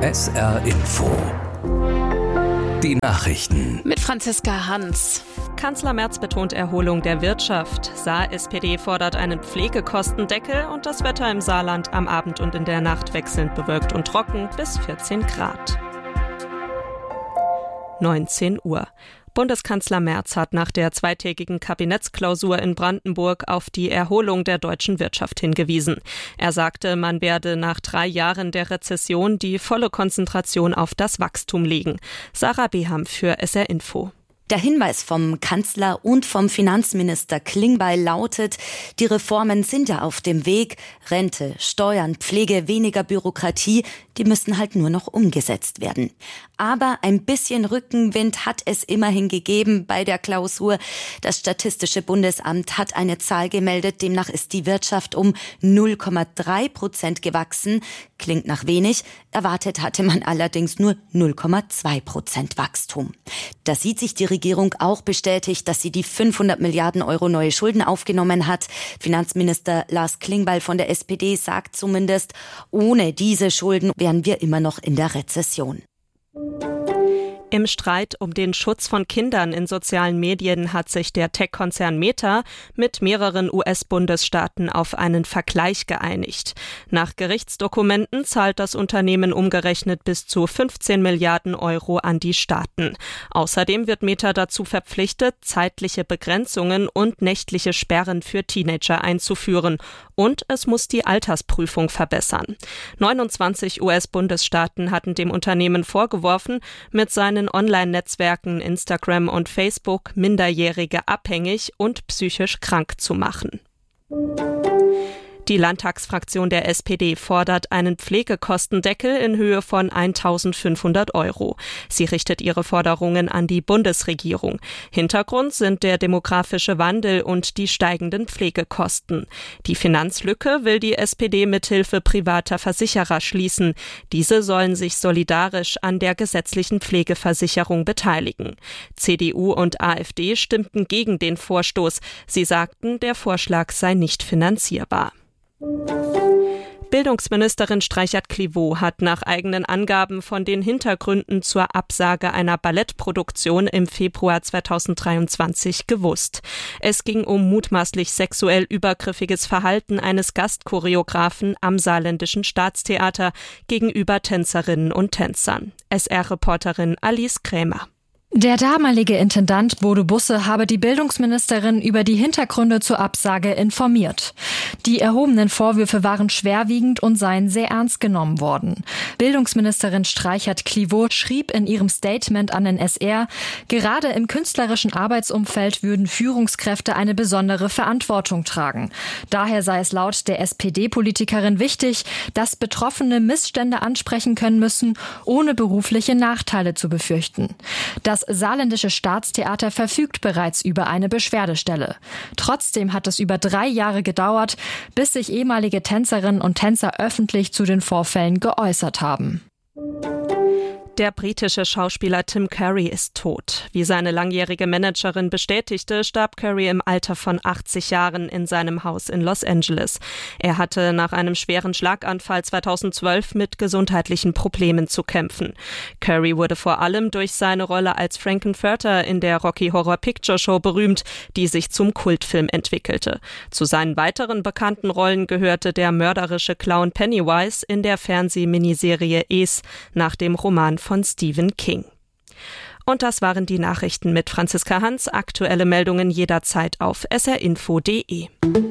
SR Info. Die Nachrichten. Mit Franziska Hans. Kanzler Merz betont Erholung der Wirtschaft. Saar-SPD fordert einen Pflegekostendeckel und das Wetter im Saarland am Abend und in der Nacht wechselnd bewölkt und trocken bis 14 Grad. 19 Uhr. Bundeskanzler Merz hat nach der zweitägigen Kabinettsklausur in Brandenburg auf die Erholung der deutschen Wirtschaft hingewiesen. Er sagte, man werde nach 3 Jahren der Rezession die volle Konzentration auf das Wachstum legen. Sarah Beham für SR Info. Der Hinweis vom Kanzler und vom Finanzminister Klingbeil lautet, die Reformen sind ja auf dem Weg. Rente, Steuern, Pflege, weniger Bürokratie, die müssen halt nur noch umgesetzt werden. Aber ein bisschen Rückenwind hat es immerhin gegeben bei der Klausur. Das Statistische Bundesamt hat eine Zahl gemeldet, demnach ist die Wirtschaft um 0,3% gewachsen. Klingt nach wenig, erwartet hatte man allerdings nur 0,2% Wachstum. Da sieht sich die Regierung auch bestätigt, dass sie die 500 Milliarden Euro neue Schulden aufgenommen hat. Finanzminister Lars Klingbeil von der SPD sagt zumindest, ohne diese Schulden wären wir immer noch in der Rezession. Im Streit um den Schutz von Kindern in sozialen Medien hat sich der Tech-Konzern Meta mit mehreren US-Bundesstaaten auf einen Vergleich geeinigt. Nach Gerichtsdokumenten zahlt das Unternehmen umgerechnet bis zu 15 Milliarden Euro an die Staaten. Außerdem wird Meta dazu verpflichtet, zeitliche Begrenzungen und nächtliche Sperren für Teenager einzuführen. Und es muss die Altersprüfung verbessern. 29 US-Bundesstaaten hatten dem Unternehmen vorgeworfen, mit seinen Online-Netzwerken Instagram und Facebook Minderjährige abhängig und psychisch krank zu machen. Die Landtagsfraktion der SPD fordert einen Pflegekostendeckel in Höhe von 1.500 Euro. Sie richtet ihre Forderungen an die Bundesregierung. Hintergrund sind der demografische Wandel und die steigenden Pflegekosten. Die Finanzlücke will die SPD mithilfe privater Versicherer schließen. Diese sollen sich solidarisch an der gesetzlichen Pflegeversicherung beteiligen. CDU und AfD stimmten gegen den Vorstoß. Sie sagten, der Vorschlag sei nicht finanzierbar. Bildungsministerin Streichert-Clivaux hat nach eigenen Angaben von den Hintergründen zur Absage einer Ballettproduktion im Februar 2023 gewusst. Es ging um mutmaßlich sexuell übergriffiges Verhalten eines Gastchoreografen am Saarländischen Staatstheater gegenüber Tänzerinnen und Tänzern. SR-Reporterin Alice Krämer. Der damalige Intendant Bodo Busse habe die Bildungsministerin über die Hintergründe zur Absage informiert. Die erhobenen Vorwürfe waren schwerwiegend und seien sehr ernst genommen worden. Bildungsministerin Streichert-Clivaux schrieb in ihrem Statement an den SR, gerade im künstlerischen Arbeitsumfeld würden Führungskräfte eine besondere Verantwortung tragen. Daher sei es laut der SPD-Politikerin wichtig, dass Betroffene Missstände ansprechen können müssen, ohne berufliche Nachteile zu befürchten. Das Saarländische Staatstheater verfügt bereits über eine Beschwerdestelle. Trotzdem hat es über 3 Jahre gedauert, bis sich ehemalige Tänzerinnen und Tänzer öffentlich zu den Vorfällen geäußert haben. Der britische Schauspieler Tim Curry ist tot. Wie seine langjährige Managerin bestätigte, starb Curry im Alter von 80 Jahren in seinem Haus in Los Angeles. Er hatte nach einem schweren Schlaganfall 2012 mit gesundheitlichen Problemen zu kämpfen. Curry wurde vor allem durch seine Rolle als Frankenfurter in der Rocky Horror Picture Show berühmt, die sich zum Kultfilm entwickelte. Zu seinen weiteren bekannten Rollen gehörte der mörderische Clown Pennywise in der Fernsehminiserie Es nach dem Roman von Stephen King. Und das waren die Nachrichten mit Franziska Hans. Aktuelle Meldungen jederzeit auf srinfo.de.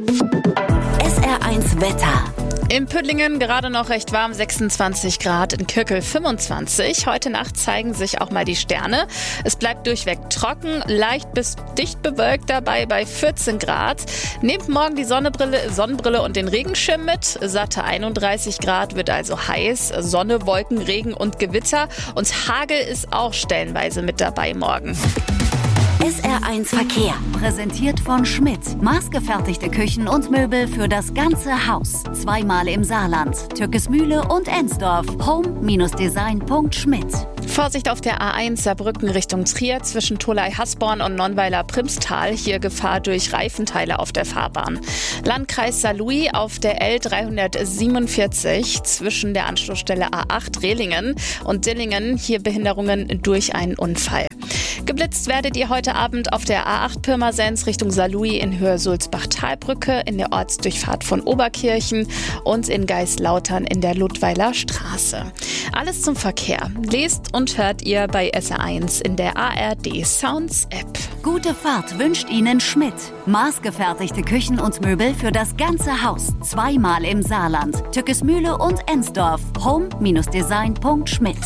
SR1 Wetter. In Püttlingen gerade noch recht warm, 26 Grad, in Kirkel 25. Heute Nacht zeigen sich auch mal die Sterne. Es bleibt durchweg trocken, leicht bis dicht bewölkt dabei bei 14 Grad. Nehmt morgen die Sonnenbrille und den Regenschirm mit. Satte 31 Grad, wird also heiß. Sonne, Wolken, Regen und Gewitter. Und Hagel ist auch stellenweise mit dabei morgen. SR1 Verkehr, präsentiert von Schmidt. Maßgefertigte Küchen und Möbel für das ganze Haus. Zweimal im Saarland, Türkesmühle und Ensdorf. Home-design.schmidt. Vorsicht auf der A1 Saarbrücken Richtung Trier zwischen Tholey-Hasborn und Nonnweiler-Primstal. Hier Gefahr durch Reifenteile auf der Fahrbahn. Landkreis Saarlouis auf der L347 zwischen der Anschlussstelle A8 Rehlingen und Dillingen. Hier Behinderungen durch einen Unfall. Geblitzt werdet ihr heute Abend auf der A8 Pirmasens Richtung Saarlouis in Höhe Sulzbach-Talbrücke, in der Ortsdurchfahrt von Oberkirchen und in Geislautern in der Ludweiler Straße. Alles zum Verkehr lest und hört ihr bei SR1 in der ARD Sounds App. Gute Fahrt wünscht Ihnen Schmidt. Maßgefertigte Küchen und Möbel für das ganze Haus. Zweimal im Saarland, Türkesmühle und Ensdorf. Home-design.schmidt.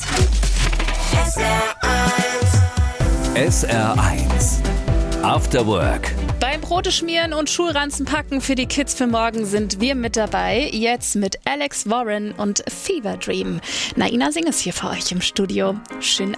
SR1 After Work. Beim Brote schmieren und Schulranzen packen für die Kids für morgen sind wir mit dabei. Jetzt mit Alex Warren und Fever Dream. Naina singt es hier für euch im Studio. Schönen